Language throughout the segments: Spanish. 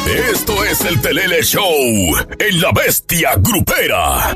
Esto es el Telele Show en La Bestia Grupera.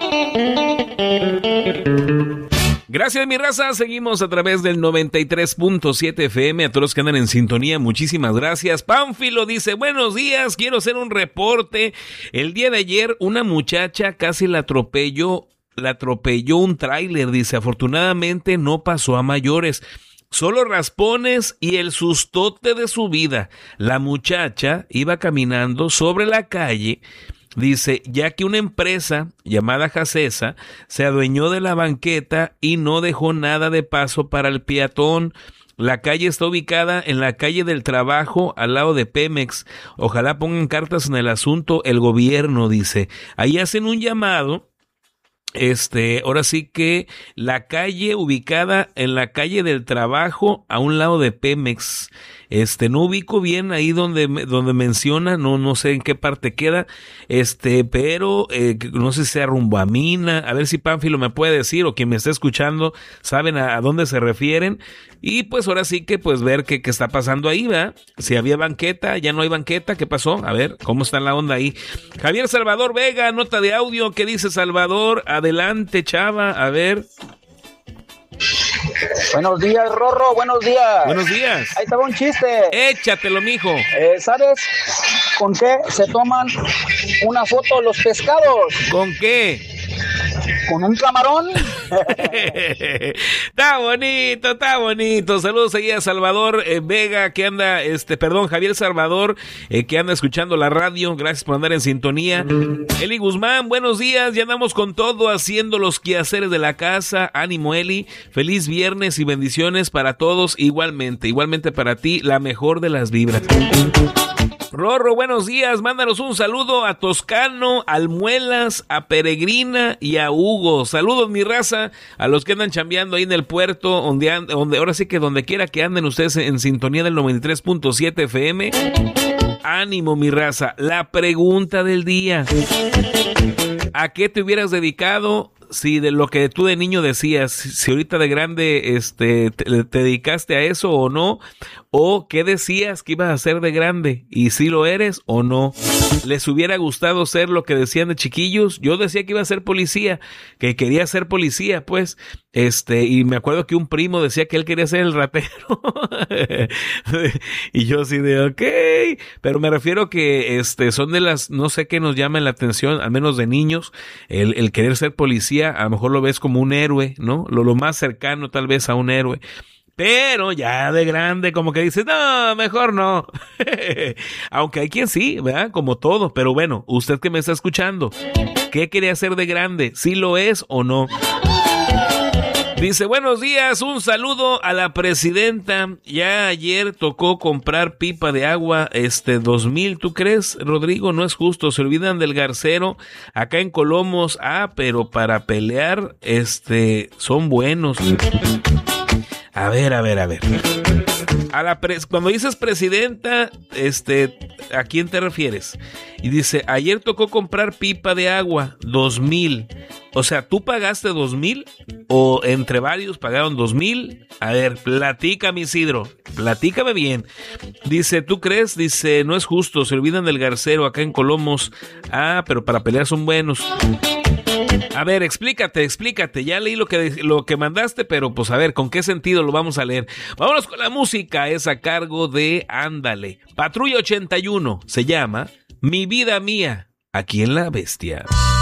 Gracias, mi raza. Seguimos a través del 93.7 FM. A todos los que andan en sintonía, muchísimas gracias. Pánfilo dice, buenos días, quiero hacer un reporte. El día de ayer una muchacha casi la atropelló un tráiler. Dice, afortunadamente no pasó a mayores. Solo raspones y el sustote de su vida. La muchacha iba caminando sobre la calle. Dice, ya que una empresa llamada Jacesa se adueñó de la banqueta y no dejó nada de paso para el peatón. La calle está ubicada en la calle del Trabajo, al lado de Pemex. Ojalá pongan cartas en el asunto el gobierno, dice. Ahí hacen un llamado. Ahora sí que la calle ubicada en la calle del Trabajo, a un lado de Pemex. No ubico bien ahí donde menciona, no sé en qué parte queda, pero no sé si sea rumbo a Mina. A ver si Pánfilo me puede decir, o quien me esté escuchando saben a dónde se refieren. Y pues ahora sí que pues ver qué está pasando ahí, ¿verdad? Si había banqueta, ya no hay banqueta, ¿qué pasó? A ver, ¿cómo está la onda ahí? Javier Salvador Vega, nota de audio, ¿qué dice Salvador? Adelante, chava, a ver. Buenos días, Rorro, buenos días. Buenos días. Ahí estaba un chiste. Échatelo, mijo. ¿Sabes con qué se toman una foto los pescados? ¿Con qué? ¿Con un camarón? Está bonito. Saludos ahí a Salvador Vega, que anda, Javier Salvador, que anda escuchando la radio. Gracias por andar en sintonía. Eli Guzmán, buenos días. Ya andamos con todo, haciendo los quehaceres de la casa. Ánimo, Eli. Feliz viernes y bendiciones para todos. Igualmente para ti, la mejor de las vibras. Rorro, buenos días, mándanos un saludo a Toscano, Almuelas, a Peregrina y a Hugo. Saludos, mi raza, a los que andan chambeando ahí en el puerto, donde ahora sí que donde quiera que anden ustedes en sintonía del 93.7 FM. Ánimo, mi raza. La pregunta del día: ¿a qué te hubieras dedicado? Si de lo que tú de niño decías, si ahorita de grande te dedicaste a eso o no, o qué decías que ibas a hacer de grande y si lo eres o no. ¿Les hubiera gustado ser lo que decían de chiquillos? Yo decía que iba a ser policía, que quería ser policía, pues, y me acuerdo que un primo decía que él quería ser el ratero. Y yo así de, ok, pero me refiero que son de las, no sé qué nos llama la atención, al menos de niños, el querer ser policía. A lo mejor lo ves como un héroe, ¿no? Lo más cercano tal vez a un héroe. Pero ya de grande como que dices, no, mejor no. Aunque hay quien sí, ¿verdad? Como todo. Pero bueno, usted que me está escuchando, ¿qué quería hacer de grande? ¿Sí lo es o no? Dice, buenos días, un saludo a la presidenta. Ya ayer tocó comprar pipa de agua, 2,000, ¿tú crees, Rodrigo? No es justo, se olvidan del garcero acá en Colomos. Pero para pelear, son buenos. A ver. Cuando dices presidenta, ¿a quién te refieres? Y dice, ayer tocó comprar pipa de agua, 2,000. O sea, ¿tú pagaste 2,000? ¿O entre varios pagaron 2,000? A ver, platícame, Isidro. Platícame bien. Dice, ¿tú crees? Dice, no es justo, se olvidan del garcero acá en Colomos. Pero para pelear son buenos. A ver, explícate. Ya leí lo que mandaste, pero pues a ver, ¿con qué sentido lo vamos a leer? Vámonos con la música, es a cargo de Ándale. Patrulla 81, se llama Mi Vida Mía, aquí en La Bestia.